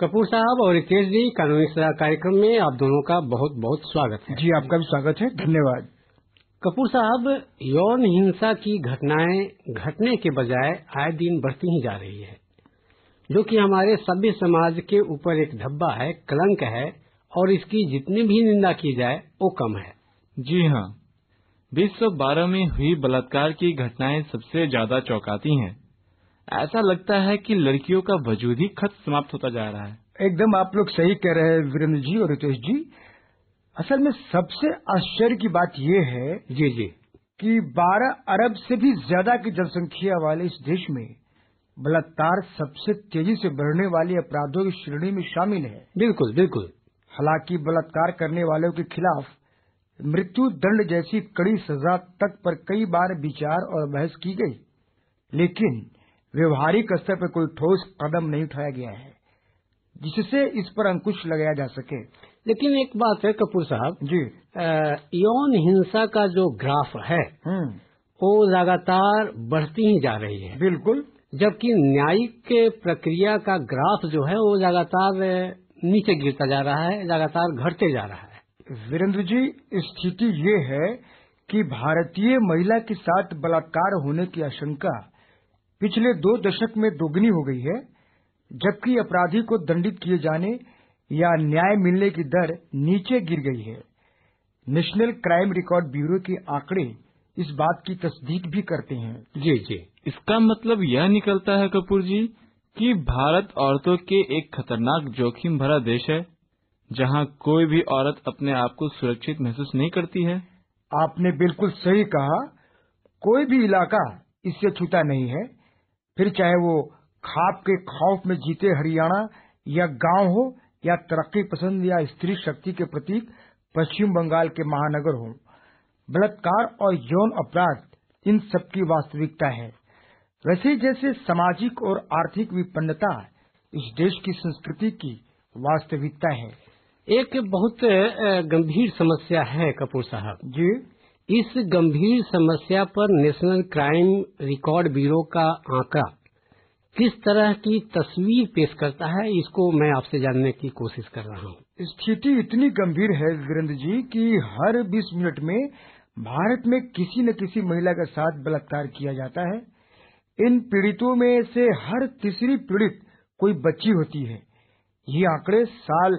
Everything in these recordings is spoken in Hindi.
कपूर साहब और रितेश जी, कानूनी सलाह कार्यक्रम में आप दोनों का बहुत बहुत स्वागत है। जी, आपका भी स्वागत है, धन्यवाद। कपूर साहब, यौन हिंसा की घटनाएं घटने के बजाय आए दिन बढ़ती ही जा रही है, जो कि हमारे सभ्य समाज के ऊपर एक धब्बा है, कलंक है, और इसकी जितनी भी निंदा की जाए वो कम है। जी हाँ, 2012 में हुई बलात्कार की घटनाएं सबसे ज्यादा चौंकाती हैं। ऐसा लगता है कि लड़कियों का वजूद ही खत्म समाप्त होता जा रहा है। एकदम आप लोग सही कह रहे हैं वीरेंद्र जी और रितेश जी। असल में सबसे आश्चर्य की बात यह है जी जी कि 12 अरब से भी ज्यादा की जनसंख्या वाले इस देश में बलात्कार सबसे तेजी से बढ़ने वाले अपराधों की श्रेणी में शामिल है। बिल्कुल बिल्कुल। हालांकि बलात्कार करने वालों के खिलाफ मृत्यु दंड जैसी कड़ी सजा तक पर कई बार विचार और बहस की गई, लेकिन व्यवहारिक स्तर पर कोई ठोस कदम नहीं उठाया गया है जिससे इस पर अंकुश लगाया जा सके। लेकिन एक बात है कपूर साहब जी, यौन हिंसा का जो ग्राफ है वो लगातार बढ़ती ही जा रही है। बिल्कुल। जबकि न्यायिक प्रक्रिया का ग्राफ जो है वो लगातार नीचे गिरता जा रहा है, लगातार घटते जा रहा है। वीरेंद्र जी, स्थिति ये है कि भारतीय महिला के साथ बलात्कार होने की आशंका पिछले 2 दशक में दोगुनी हो गई है, जबकि अपराधी को दंडित किए जाने या न्याय मिलने की दर नीचे गिर गई है। नेशनल क्राइम रिकॉर्ड ब्यूरो के आंकड़े इस बात की तस्दीक भी करते हैं। जी जी। इसका मतलब यह निकलता है कपूर जी कि भारत औरतों के एक खतरनाक जोखिम भरा देश है, जहां कोई भी औरत अपने आप को सुरक्षित महसूस नहीं करती है। आपने बिल्कुल सही कहा। कोई भी इलाका इससे छूटा नहीं है, फिर चाहे वो खाप के खौफ में जीते हरियाणा या गांव हो, या तरक्की पसंद या स्त्री शक्ति के प्रतीक पश्चिम बंगाल के महानगर हो। बलात्कार और यौन अपराध इन सबकी वास्तविकता है। वैसे जैसे सामाजिक और आर्थिक विपन्नता इस देश की संस्कृति की वास्तविकता है। एक बहुत गंभीर समस्या है कपूर साहब जी। इस गंभीर समस्या पर नेशनल क्राइम रिकॉर्ड ब्यूरो का आंकड़ा किस तरह की तस्वीर पेश करता है, इसको मैं आपसे जानने की कोशिश कर रहा हूँ। स्थिति इतनी गंभीर है वीरेंद्र जी कि हर 20 मिनट में भारत में किसी न किसी महिला के साथ बलात्कार किया जाता है। इन पीड़ितों में से हर तीसरी पीड़ित कोई बच्ची होती है। ये आंकड़े साल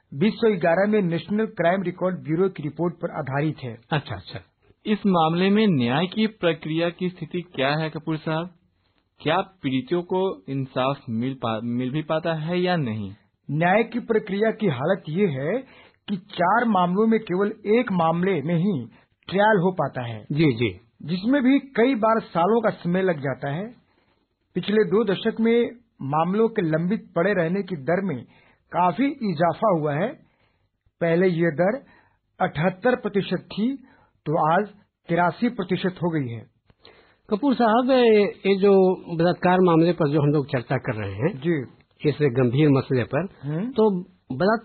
2011 में नेशनल क्राइम रिकॉर्ड ब्यूरो की रिपोर्ट पर आधारित है। अच्छा अच्छा। इस मामले में न्याय की प्रक्रिया की स्थिति क्या है कपूर साहब? क्या पीड़ितों को इंसाफ मिल भी पाता है या नहीं? न्याय की प्रक्रिया की हालत ये है कि 4 मामलों में केवल एक मामले में ही ट्रायल हो पाता है। जी जी। जिसमें भी कई बार सालों का समय लग जाता है। पिछले 2 दशक में मामलों के लंबित पड़े रहने की दर में काफी इजाफा हुआ है। पहले ये दर 78% थी, तो आज 83% हो गई है। कपूर साहब, ये जो बलात्कार मामले पर जो हम लोग चर्चा कर रहे हैं, जी, इस गंभीर मसले पर, तो बलात्कार